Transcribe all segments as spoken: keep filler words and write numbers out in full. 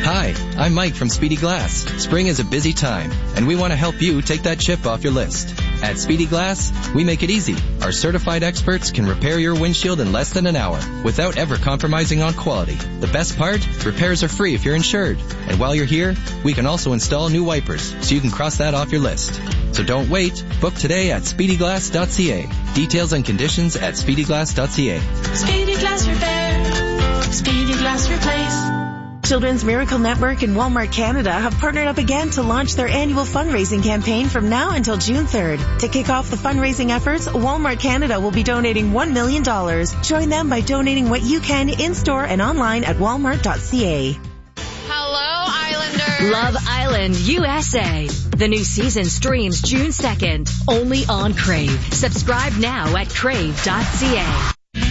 Hi, I'm Mike from Speedy Glass. Spring is a busy time, and we want to help you take that chip off your list. At Speedy Glass, we make it easy. Our certified experts can repair your windshield in less than an hour without ever compromising on quality. The best part? Repairs are free if you're insured. And while you're here, we can also install new wipers, so you can cross that off your list. So don't wait. Book today at speedy glass dot c a. Details and conditions at speedy glass dot c a. Speedy Glass Repair. Speedy Glass Replace. Children's Miracle Network and Walmart Canada have partnered up again to launch their annual fundraising campaign from now until June third. To kick off the fundraising efforts, Walmart Canada will be donating one million dollars. Join them by donating what you can in-store and online at walmart dot c a. Hello, Islanders. Love Island U S A. The new season streams June second, only on Crave. Subscribe now at crave dot c a.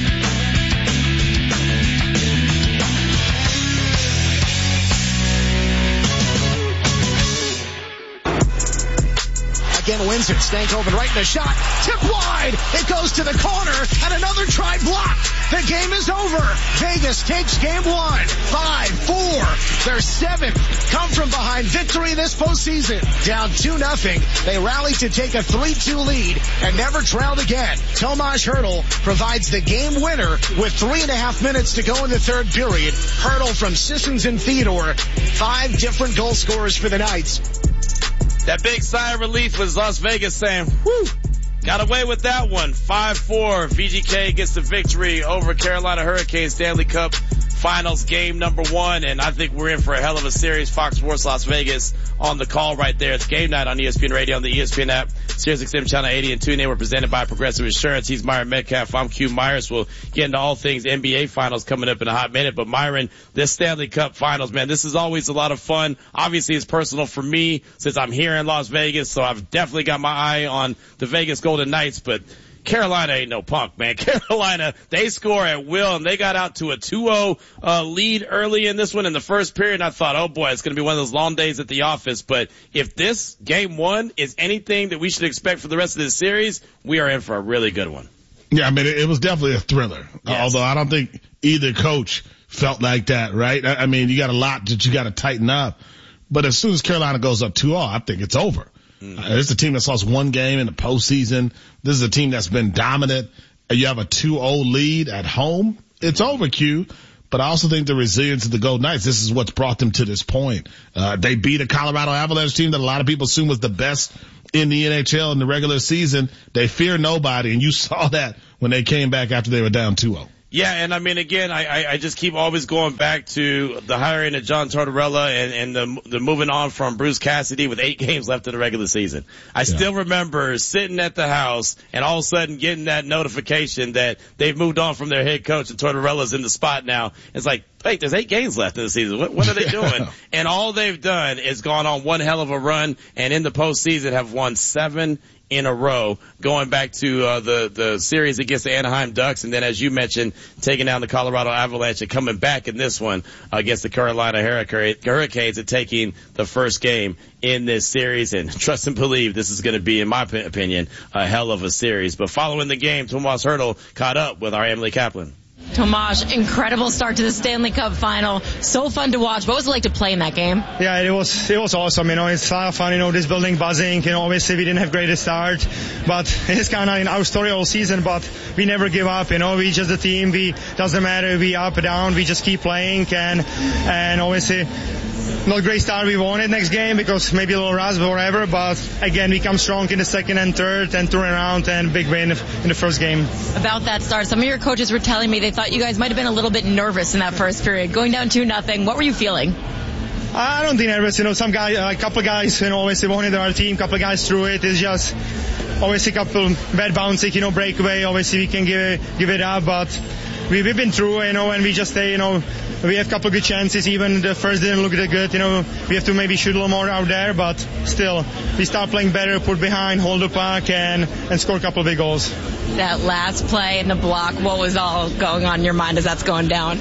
Again, Windsor, Stankoven right in the shot, tip wide, it goes to the corner, and another try blocked. The game is over. Vegas takes game one, five, four. Their seventh come from behind victory this postseason. Down two nothing, they rallied to take a three two lead and never trailed again. Tomas Hertl provides the game winner with three and a half minutes to go in the third period. Hertl from Sissons and Theodore, five different goal scorers for the Knights. That big sigh of relief was Las Vegas saying, whew, got away with that one. five four, V G K gets the victory over Carolina Hurricanes Stanley Cup Finals game number one, and I think we're in for a hell of a series. Fox Sports Las Vegas on the call right there. It's game night on E S P N Radio, on the E S P N app, Sirius X M Channel eighty, and tune in. We're presented by Progressive Insurance. He's Myron Metcalf. I'm Q Myers. We'll get into all things N B A Finals coming up in a hot minute. But Myron, this Stanley Cup Finals, man, this is always a lot of fun. Obviously, it's personal for me since I'm here in Las Vegas, so I've definitely got my eye on the Vegas Golden Knights, but Carolina ain't no punk, man. Carolina, they score at will, and they got out to a two oh uh, lead early in this one in the first period, and I thought, oh boy, it's going to be one of those long days at the office. But if this game one is anything that we should expect for the rest of this series, we are in for a really good one. Yeah, I mean, it, it was definitely a thriller, yes. Although I don't think either coach felt like that, right? I, I mean, you got a lot that you got to tighten up. But as soon as Carolina goes up two oh, I think it's over. Mm-hmm. Uh, this is a team that's lost one game in the postseason. This is a team that's been dominant. You have a two oh lead at home. It's over, Q. But I also think the resilience of the Golden Knights, this is what's brought them to this point. Uh, they beat a Colorado Avalanche team that a lot of people assume was the best in the N H L in the regular season. They fear nobody, and you saw that when they came back after they were down two oh. Yeah, and I mean, again, I, I, I just keep always going back to the hiring of John Tortorella and, and the, the moving on from Bruce Cassidy with eight games left in the regular season. I yeah. still remember sitting at the house and all of a sudden getting that notification that they've moved on from their head coach and Tortorella's in the spot now. It's like, wait, there's eight games left in the season. What, what are they doing? And all they've done is gone on one hell of a run, and in the postseason have won seven in a row, going back to uh, the the series against the Anaheim Ducks, and then, as you mentioned, taking down the Colorado Avalanche and coming back in this one against the Carolina Hurricanes and taking the first game in this series. And trust and believe this is going to be, in my opinion, a hell of a series. But following the game, Tomas Hertl caught up with our Emily Kaplan. Tomas, incredible start to the Stanley Cup final. So fun to watch. What was it like to play in that game? Yeah, it was it was awesome. You know, it's a lot of fun. You know, this building buzzing. You know, obviously we didn't have greatest start, but it's kind of in our story all season. But we never give up. You know, we just a team. We doesn't matter. We up or down. We just keep playing, and and obviously. Not a great start. We won it next game because maybe a little rust or whatever, but again, we come strong in the second and third and turn around and big win in the first game. About that start, some of your coaches were telling me they thought you guys might have been a little bit nervous in that first period, going down two nothing. What were you feeling? I don't think nervous. You know, some guy, a couple of guys, you know, obviously wanted our team, a couple of guys threw it. It's just obviously a couple bad bouncing, you know, breakaway. Obviously we can give it, give it up, but we, we've been through, you know, and we just stay, you know, we have a couple of good chances. Even the first didn't look that good. You know, we have to maybe shoot a little more out there, but still, we start playing better, put behind, hold the puck, and, and score a couple of big goals. That last play in the block, what was all going on in your mind as that's going down?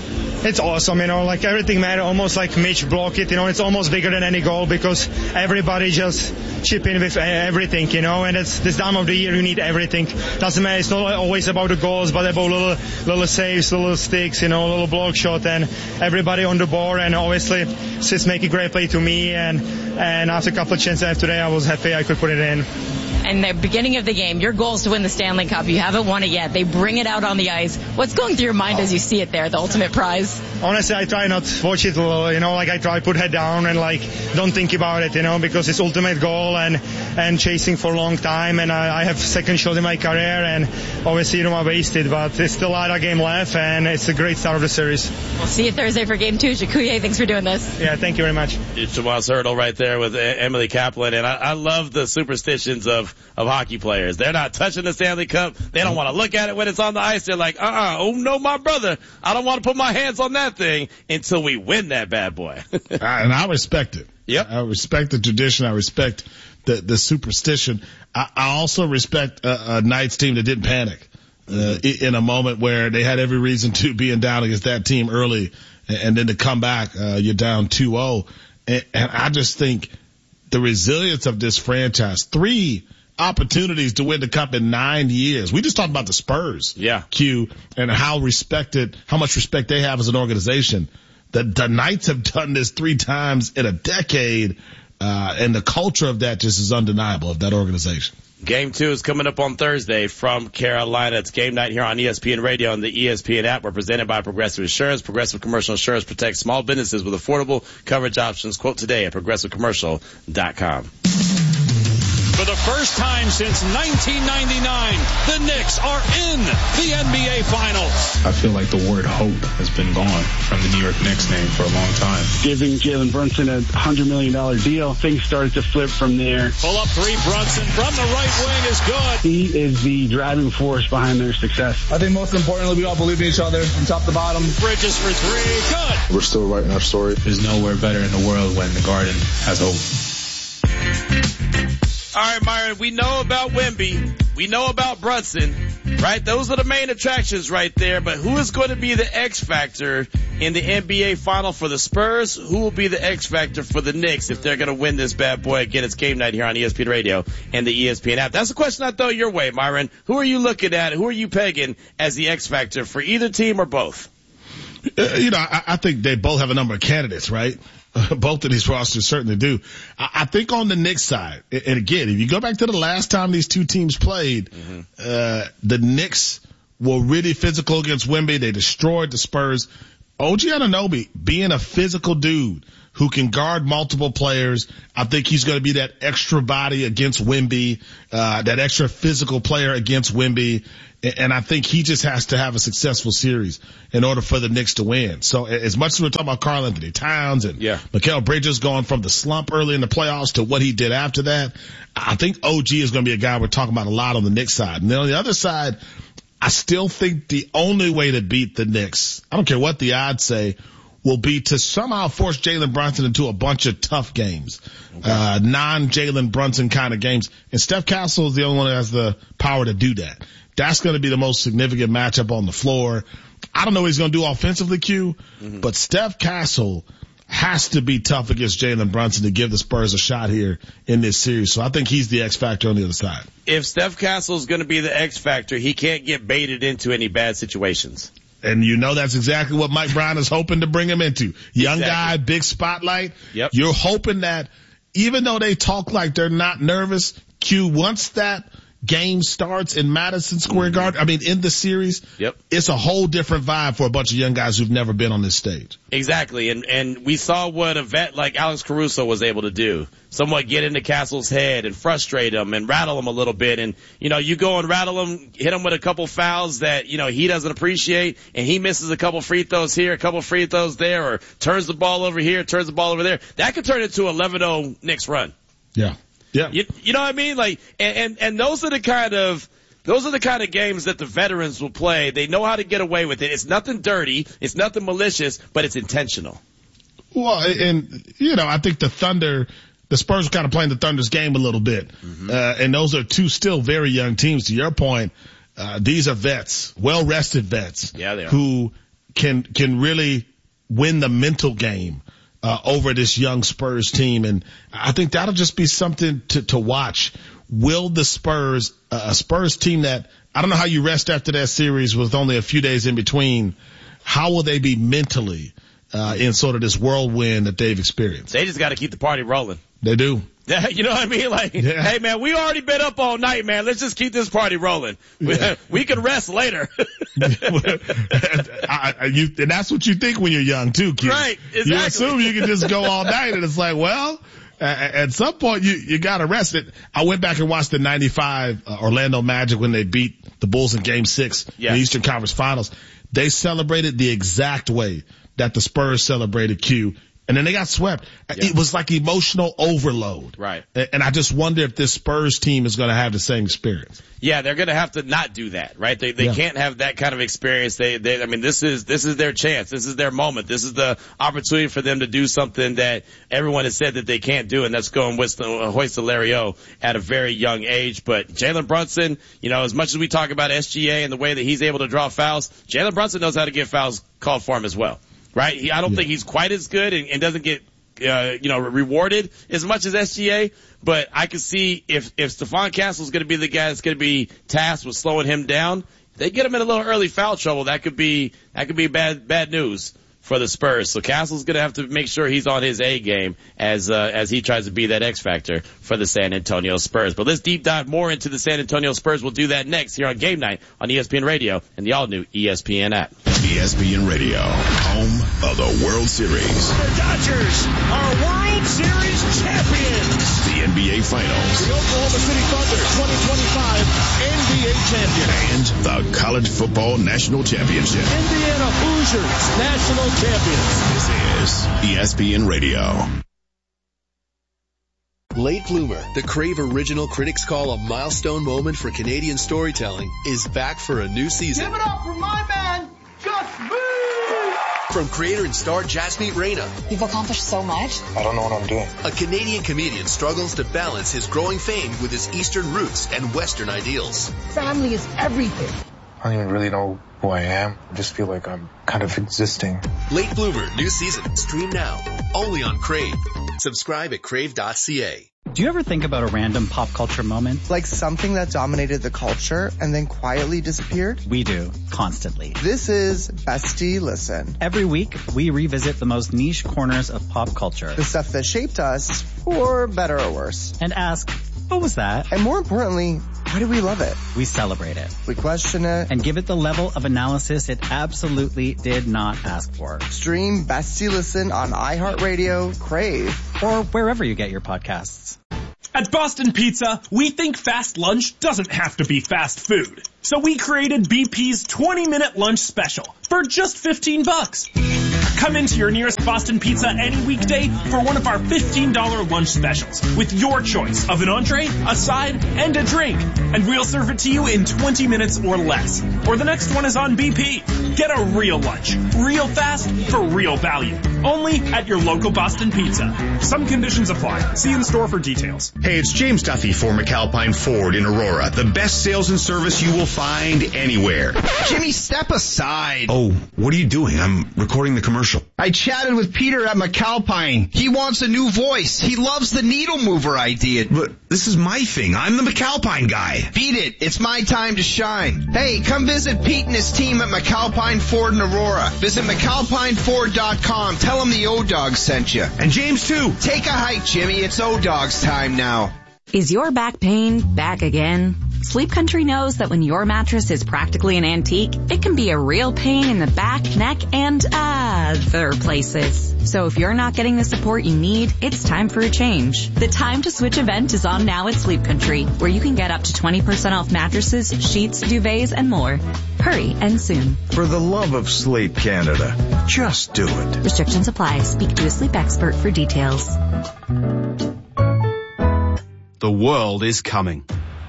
it's awesome, you know, like everything matters, almost like Mitch block it, you know, it's almost bigger than any goal because everybody just chip in with everything, you know, and it's this time of the year you need everything. Doesn't matter, it's not always about the goals, but about little little saves, little sticks, you know, little block shot, and everybody on the board, and obviously Sis make a great play to me, and and after a couple of chances after that, I was happy I could put it in. And the beginning of the game, your goal is to win the Stanley Cup. You haven't won it yet. They bring it out on the ice. What's going through your mind as you see it there, the ultimate prize? Honestly, I try not to watch it, you know, like I try to put head down and like don't think about it, you know, because it's ultimate goal and, and chasing for a long time, and I, I have second shot in my career, and obviously, you know, I wasted, but there's still a lot of game left, and it's a great start of the series. We'll see you Thursday for game two. Jakuye, thanks for doing this. Yeah, thank you very much. It's Tomas Hertl right there with Emily Kaplan, and I, I love the superstitions of, of hockey players. They're not touching the Stanley Cup. They don't want to look at it when it's on the ice. They're like, uh-uh, oh no, my brother, I don't want to put my hands on that thing until we win that bad boy. And I respect it. Yep. I respect the tradition. I respect the, the superstition. I, I also respect a, a Knights team that didn't panic, uh, in a moment where they had every reason to being down against that team early, and, and then to come back, uh, you're down two oh. And, and I just think the resilience of this franchise, three opportunities to win the cup in nine years. We just talked about the Spurs. Yeah. Q, and how respected, how much respect they have as an organization. The, the Knights have done this three times in a decade, uh, and the culture of that just is undeniable of that organization. Game two is coming up on Thursday from Carolina. It's game night here on E S P N Radio and the E S P N app. We're presented by Progressive Insurance. Progressive Commercial Insurance protects small businesses with affordable coverage options. Quote today at progressive commercial dot com. For the first time since nineteen ninety-nine, the Knicks are in the N B A Finals. I feel like the word hope has been gone from the New York Knicks name for a long time. Giving Jalen Brunson a one hundred million dollars deal, things started to flip from there. Pull up three, Brunson from the right wing is good. He is the driving force behind their success. I think most importantly, we all believe in each other from top to bottom. Bridges for three, good. We're still writing our story. There's nowhere better in the world when the Garden has hope. All right, Myron, we know about Wemby. We know about Brunson, right? Those are the main attractions right there. But who is going to be the X factor in the N B A final for the Spurs? Who will be the X factor for the Knicks if they're going to win this bad boy? Again, it's game night here on E S P N Radio and the E S P N app. That's a question I throw your way, Myron. Who are you looking at? Who are you pegging as the X factor for either team or both? Uh, you know, I, I think they both have a number of candidates, right? Both of these rosters certainly do. I, I think on the Knicks side, and again, if you go back to the last time these two teams played, mm-hmm. uh, the Knicks were really physical against Wemby. They destroyed the Spurs. O G Anunoby, being a physical dude who can guard multiple players, I think he's going to be that extra body against Wemby, uh, that extra physical player against Wemby. And I think he just has to have a successful series in order for the Knicks to win. So as much as we're talking about Karl Anthony Towns and yeah. Mikal Bridges going from the slump early in the playoffs to what he did after that, I think O G is going to be a guy we're talking about a lot on the Knicks side. And then on the other side, I still think the only way to beat the Knicks, I don't care what the odds say, will be to somehow force Jalen Brunson into a bunch of tough games, okay. uh, non-Jalen Brunson kind of games. And Steph Castle is the only one that has the power to do that. That's going to be the most significant matchup on the floor. I don't know what he's going to do offensively, Q, mm-hmm. but Steph Castle has to be tough against Jalen Brunson to give the Spurs a shot here in this series. So I think he's the X factor on the other side. If Steph Castle is going to be the X factor, he can't get baited into any bad situations. And you know that's exactly what Mike Brown is hoping to bring him into. Young exactly. guy, big spotlight. Yep. You're hoping that even though they talk like they're not nervous, Q, once that game starts in Madison Square mm-hmm. Garden, I mean, in the series, yep. it's a whole different vibe for a bunch of young guys who've never been on this stage. Exactly. And, and we saw what a vet like Alex Caruso was able to do. Somewhat get into Castle's head and frustrate him and rattle him a little bit. And, you know, you go and rattle him, hit him with a couple fouls that, you know, he doesn't appreciate, and he misses a couple free throws here, a couple free throws there, or turns the ball over here, turns the ball over there. That could turn into an eleven oh Knicks run. Yeah. Yeah. You, you know what I mean? Like, and, and, and those are the kind of, those are the kind of games that the veterans will play. They know how to get away with it. It's nothing dirty. It's nothing malicious, but it's intentional. Well, and, you know, I think the Thunder, the Spurs are kind of playing the Thunder's game a little bit. Mm-hmm. Uh, and those are two still very young teams. To your point, uh, these are vets, well-rested vets. Yeah, they are. Who can, can really win the mental game uh, over this young Spurs team. And I think that'll just be something to, to watch. Will the Spurs, uh, a Spurs team that, I don't know how you rest after that series with only a few days in between, how will they be mentally uh, in sort of this whirlwind that they've experienced? They just got to keep the party rolling. They do. Yeah, you know what I mean? Like, yeah. Hey man, we already been up all night, man. Let's just keep this party rolling. Yeah. We, we can rest later. I, I, you, and that's what you think when you're young too, kid. Right, exactly. You assume you can just go all night, and it's like, well, at, at some point you you got to rest it. I went back and watched the ninety-five uh, Orlando Magic when they beat the Bulls in Game Six yeah. in the Eastern Conference Finals. They celebrated the exact way that the Spurs celebrated Q. And then they got swept. Yeah. It was like emotional overload. Right. And I just wonder if this Spurs team is going to have the same experience. Yeah, they're going to have to not do that, right? They they yeah. can't have that kind of experience. They they I mean, this is this is their chance. This is their moment. This is the opportunity for them to do something that everyone has said that they can't do, and that's go and hoist the Larry-O at a very young age. But Jalen Brunson, you know, as much as we talk about S G A and the way that he's able to draw fouls, Jalen Brunson knows how to get fouls called for him as well. Right? He, I don't yeah. think he's quite as good and, and doesn't get, uh, you know, rewarded as much as S G A, but I can see if, if Stephon Castle's going to be the guy that's going to be tasked with slowing him down, they get him in a little early foul trouble. That could be, that could be bad, bad news for the Spurs. So Castle's going to have to make sure he's on his A game as, uh, as he tries to be that X factor for the San Antonio Spurs. But let's deep dive more into the San Antonio Spurs. We'll do that next here on Game Night on E S P N Radio and the all new E S P N app. E S P N Radio, home of the World Series. The Dodgers are World Series champions. The N B A Finals. The Oklahoma City Thunder twenty twenty-five N B A champion. And the College Football National Championship. Indiana Hoosiers national champions. This is E S P N Radio. Late Bloomer, the Crave Original Critics Call a milestone moment for Canadian storytelling, is back for a new season. Give it up for my man, Jasmeet! From creator and star Jasmeet Reina. You've accomplished so much. I don't know what I'm doing. A Canadian comedian struggles to balance his growing fame with his Eastern roots and Western ideals. Family is everything. I don't even really know who I am. I just feel like I'm kind of existing. Late Bloomer, new season. Stream now. Only on Crave. Subscribe at crave dot c a. Do you ever think about a random pop culture moment? Like something that dominated the culture and then quietly disappeared? We do, constantly. This is Bestie Listen. Every week, we revisit the most niche corners of pop culture. The stuff that shaped us, for better or worse. And ask, what was that? And more importantly, why do we love it? We celebrate it. We question it. And give it the level of analysis it absolutely did not ask for. Stream Bestie Listen on iHeartRadio, Crave, or wherever you get your podcasts. At Boston Pizza, we think fast lunch doesn't have to be fast food. So we created B P's twenty minute lunch special for just fifteen bucks. Come into your nearest Boston Pizza any weekday for one of our fifteen dollars lunch specials with your choice of an entree, a side, and a drink. And we'll serve it to you in twenty minutes or less. Or the next one is on B P. Get a real lunch, real fast, for real value. Only at your local Boston Pizza. Some conditions apply. See in store for details. Hey, it's James Duffy for McAlpine Ford in Aurora. The best sales and service you will find anywhere. Jimmy, step aside. Oh, what are you doing? I'm recording the commercial. I chatted with Peter at McAlpine. He wants a new voice. He loves the needle mover idea. But this is my thing. I'm the McAlpine guy. Beat it. It's my time to shine. Hey, come visit Pete and his team at McAlpine Ford in Aurora. Visit McAlpine Ford dot com. Tell them the O-Dog sent you. And James, too. Take a hike, Jimmy. It's O-Dog's time now. Is your back pain back again? Sleep Country knows that when your mattress is practically an antique, it can be a real pain in the back, neck, and other places. So if you're not getting the support you need, it's time for a change. The Time to Switch event is on now at Sleep Country, where you can get up to twenty percent off mattresses, sheets, duvets, and more. Hurry and soon. For the love of Sleep Canada, just do it. Restrictions apply. Speak to a sleep expert for details. The world is coming.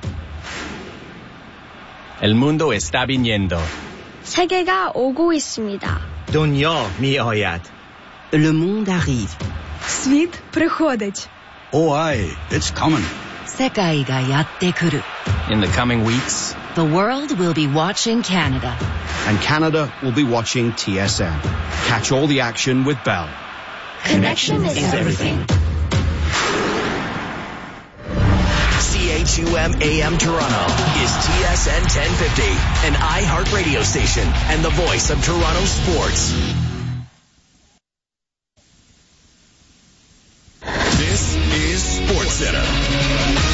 El mundo está viniendo. 세계가 오고 있습니다. Dunya mi'ayad. Le monde arrive. Світ приходить. Oh, aye, it's coming. 世界がやってくる. In the coming weeks, the world will be watching Canada. and Canada will be watching T S N. Catch all the action with Bell. Connection is everything. C H U M A M Toronto is T S N ten fifty, an iHeartRadio station and the voice of Toronto sports. This is SportsCenter.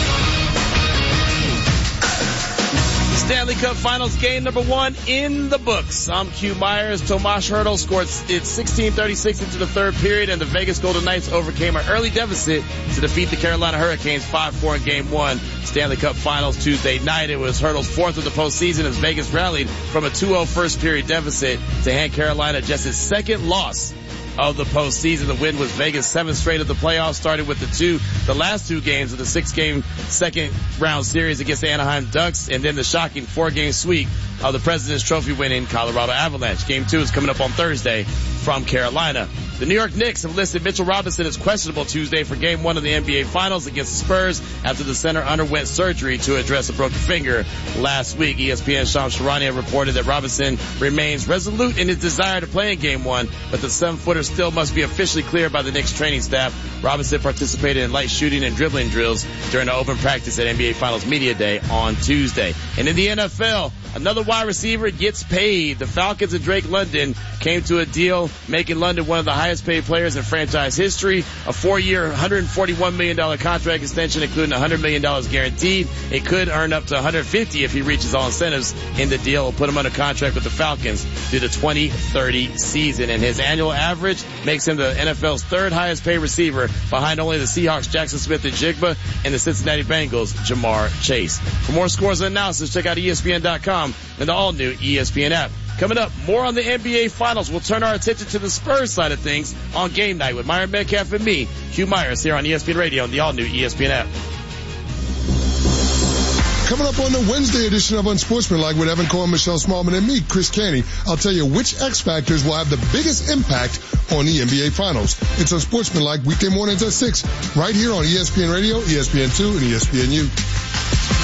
Stanley Cup Finals game number one in the books. I'm Q Myers. Tomas Hertl scored its sixteen thirty-six into the third period, and the Vegas Golden Knights overcame an early deficit to defeat the Carolina Hurricanes five four in game one. Stanley Cup Finals Tuesday night. It was Hertl's fourth of the postseason as Vegas rallied from a two oh first period deficit to hand Carolina just its second loss of the postseason. The win was Vegas' seventh straight of the playoffs, started with the two, the last two games of the six-game second round series against the Anaheim Ducks, and then the shocking four-game sweep of the President's Trophy winning Colorado Avalanche. Game two is coming up on Thursday from Carolina. The New York Knicks have listed Mitchell Robinson as questionable Tuesday for game one of the N B A Finals against the Spurs after the center underwent surgery to address a broken finger last week. E S P N's Shams Charania reported that Robinson remains resolute in his desire to play in game one, but the seven-footer still must be officially cleared by the Knicks training staff. Robinson participated in light shooting and dribbling drills during the open practice at N B A Finals Media Day on Tuesday. And in the N F L, another wide receiver gets paid. The Falcons and Drake London came to a deal making London one of the highest paid players in franchise history. A four-year, one hundred forty-one million dollars contract extension, including one hundred million dollars guaranteed. It could earn up to one hundred fifty if he reaches all incentives in the deal. Will put him under contract with the Falcons through the twenty thirty season. And his annual average makes him the N F L's third highest paid receiver, behind only the Seahawks' Jackson Smith and Jigba and the Cincinnati Bengals' Jamar Chase. For more scores and analysis, check out E S P N dot com and the all-new E S P N app. Coming up, more on the N B A Finals. We'll turn our attention to the Spurs side of things on Game Night with Myron Metcalf and me, Q Myers, here on E S P N Radio and the all-new E S P N app. Coming up on the Wednesday edition of Unsportsmanlike with Evan Cohen, Michelle Smallman, and me, Chris Caney, I'll tell you which X Factors will have the biggest impact on the N B A Finals. It's Unsportsmanlike weekday mornings at six, right here on E S P N Radio, E S P N two, and E S P N U.